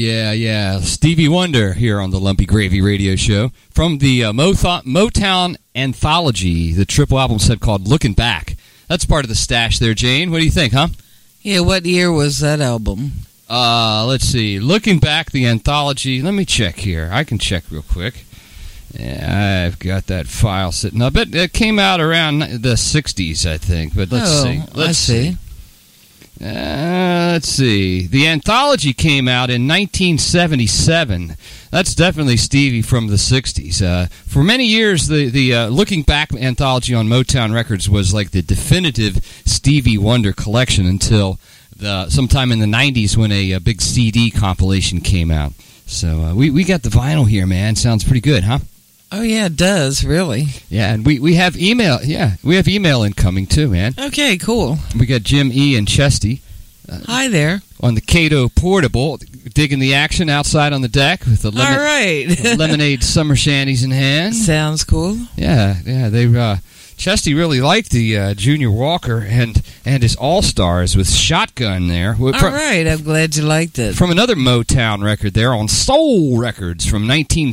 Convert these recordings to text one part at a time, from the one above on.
yeah. Stevie Wonder here on the Lumpy Gravy Radio Show from the Motown Anthology, the triple album set called Looking Back. That's part of the stash there, Jane. What do you think, huh? Yeah, what year was that album? Let's see. Looking Back, the anthology. Let me check here. I can check real quick. Yeah, I've got that file sitting up. It came out around the 60s, I think. But let's see. Let's see. Let's see. The anthology came out in 1977. That's definitely Stevie from the 60s. For many years, the Looking Back anthology on Motown Records was like the definitive Stevie Wonder collection until sometime in the 90s when a big CD compilation came out. So we got the vinyl here, man. Sounds pretty good, huh? Oh, yeah, it does, really. Yeah, and we have email. Yeah, we have email incoming, too, man. Okay, cool. We got Jim E. and Chesty. Hi there. On the Cato Portable, digging the action outside on the deck with the lemonade summer shandies in hand. Sounds cool. Yeah, Chesty really liked the Junior Walker and his All-Stars with Shotgun there. All right, I'm glad you liked it. From another Motown record there on Soul Records from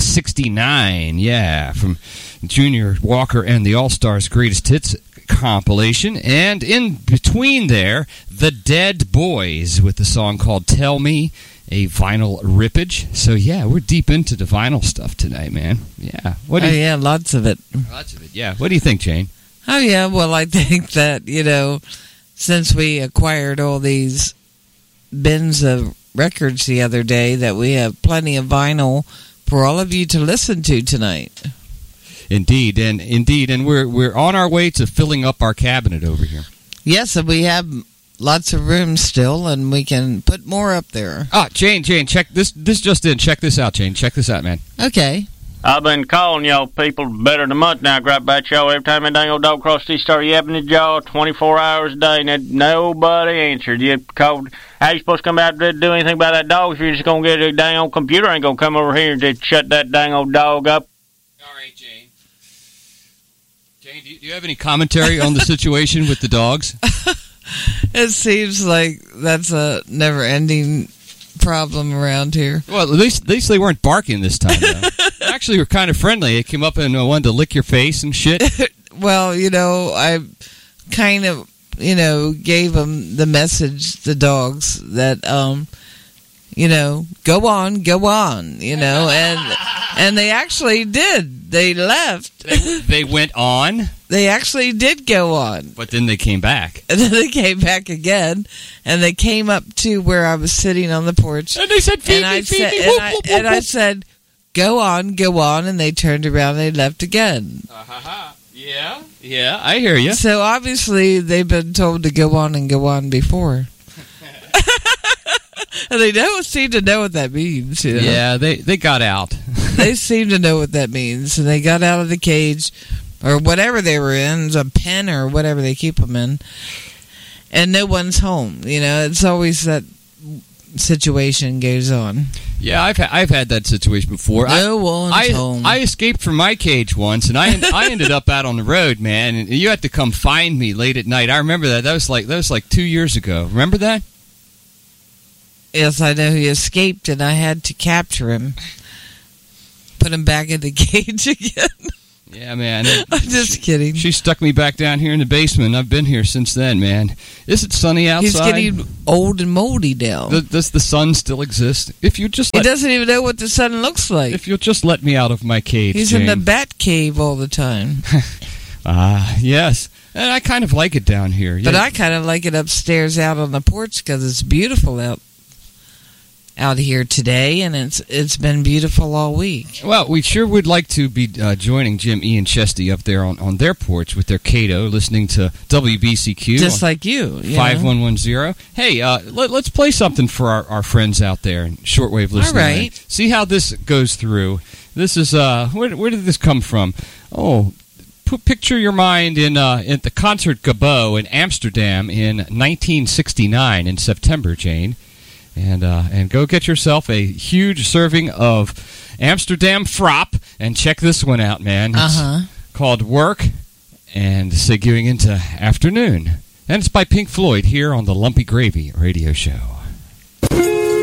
1969. Yeah, from Junior Walker and the All-Stars Greatest Hits compilation. And in between there, The Dead Boys with the song called Tell Me, a vinyl rippage. So, yeah, we're deep into the vinyl stuff tonight, man. Yeah. Yeah, lots of it. Lots of it, yeah. What do you think, Jane? Oh, yeah, well, I think that, since we acquired all these bins of records the other day, that we have plenty of vinyl for all of you to listen to tonight. Indeed, and we're on our way to filling up our cabinet over here. Yes, and we have lots of room still, and we can put more up there. Jane, check this just in. Check this out, Jane. Check this out, man. Okay. I've been calling y'all people better than a month now, right about y'all. Every time that dang old dog crossed these start yapping at y'all 24 hours a day, and nobody answered. You called, how you supposed to come out to do anything about that dog if you're just going to get a dang old computer ain't going to come over here and just shut that dang old dog up? All right, Jane. Jane, do you have any commentary on the situation with the dogs? It seems like that's a never-ending problem around here. Well, at least they weren't barking this time, though. They actually were kind of friendly. They came up and wanted to lick your face and shit. Well, I kind of, gave them the message, the dogs, that, go on, and they actually did. They left. They went on? They actually did go on. But then they came back. And then they came back again, and they came up to where I was sitting on the porch. And they said, feed me. And I said, go on, and they turned around and they left again. Yeah, I hear you. So obviously they've been told to go on before. And they seem to know what that means. Yeah, they got out. They seem to know what that means. And they got out of the cage, or whatever they were in, a pen or whatever they keep them in. And no one's home. It's always that situation goes on. Yeah, I've had that situation before. No one's home. I escaped from my cage once, and I ended up out on the road, man. And you had to come find me late at night. I remember that. That was like 2 years ago. Remember that? Yes, I know. He escaped, and I had to capture him, put him back in the cage again. Yeah, man. I'm just kidding. She stuck me back down here in the basement. I've been here since then, man. Is it sunny outside? He's getting old and moldy now. Does the sun still exist? He doesn't even know what the sun looks like. If you'll just let me out of my cage, He's Jane. in the bat cave all the time. Yes. And I kind of like it down here. But I kind of like it upstairs out on the porch because it's beautiful out here today, and it's been beautiful all week. Well, we sure would like to be joining Jim E. and Chesty up there on their porch with their Cato, listening to WBCQ. Just like you. 5110. Hey, let's play something for our friends out there in shortwave listening. All right. See how this goes through. This is, where did this come from? Oh, picture your mind in at the Concert Gebouw in Amsterdam in 1969 in September, Jane. And go get yourself a huge serving of Amsterdam Frop, and check this one out, man. It's called Work, and seguing into Afternoon. And it's by Pink Floyd here on the Lumpy Gravy Radio Show.